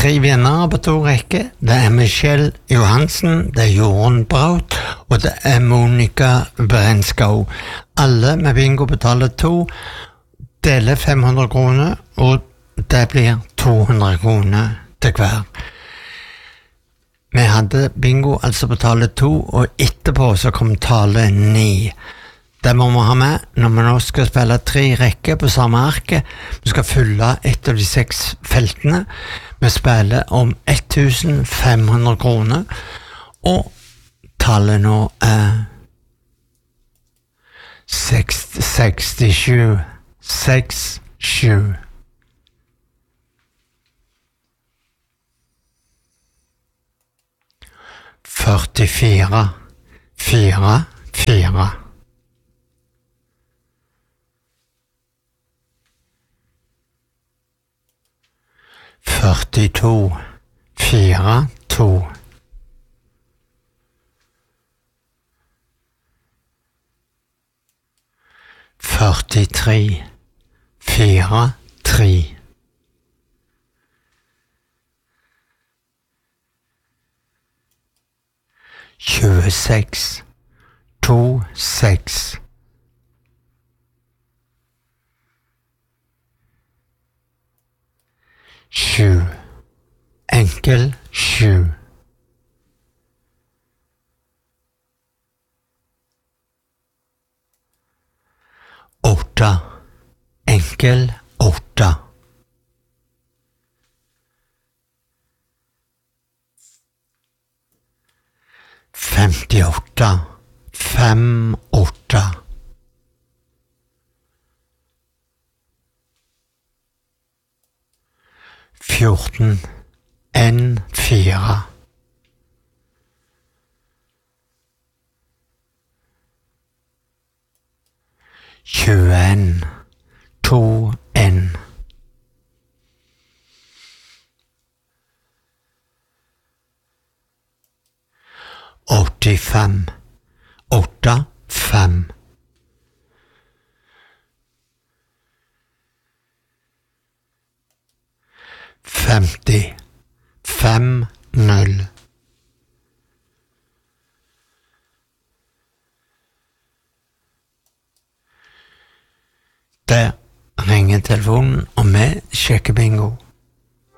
3 vinnere på 2 rekker. Det Michelle Johansen, det Jorunn Braut, og det Monica Brenskau. Alle med bingo betaler 2, deler 500 kroner, og det blir 200 kroner til hver. Vi hadde bingo, altså betale 2, og etterpå så kom tale 9. Det må vi ha med når vi nå skal spille 3 rekker på samme arket. Vi skal fylle et av de 6 feltene. Vi spiller om 1500 kroner, og tallet nå 67. 67. Førtifire. 4. 4. 42. 4. 2. 43. 4. 3. 26. 2. 6. 7. Enkel 7. 8. Enkel 8. 58. 5. 8. 14. 1. 4. 21. 2. 1. 85. 8. 5. 50. 5. 0. Der ringer telefonen, og vi sjekker bingo.